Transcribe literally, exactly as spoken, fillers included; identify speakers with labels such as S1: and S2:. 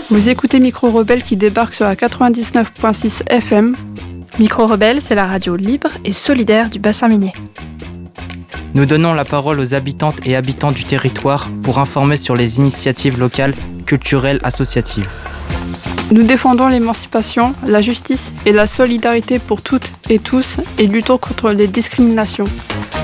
S1: Vous écoutez Micro Rebelle qui débarque sur la quatre-vingt-dix-neuf virgule six F M.
S2: Micro Rebelle, c'est la radio libre et solidaire du bassin minier.
S3: Nous donnons la parole aux habitantes et habitants du territoire pour informer sur les initiatives locales, culturelles, associatives.
S1: Nous défendons l'émancipation, la justice et la solidarité pour toutes et tous et luttons contre les discriminations.